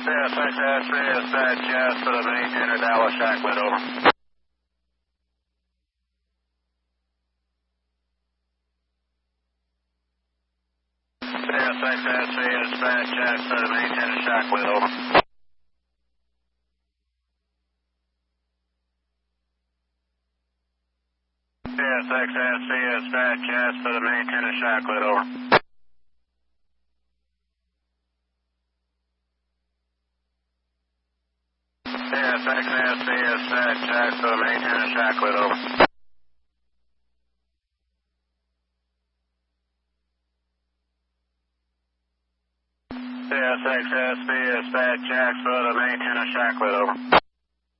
6S3 dispatch, yes, for the maintainer, Dallas Shacklet, over. CSXS3 dispatch, yes, for the maintainer, Shacklet, over. CSXS3 dispatch, yes, for the maintainer, Shacklet, over. CSXS3 dispatch, yes, for the maintainer, Shacklet, over. CSXS3 dispatch, yes, for the maintainer, Shacklet, over.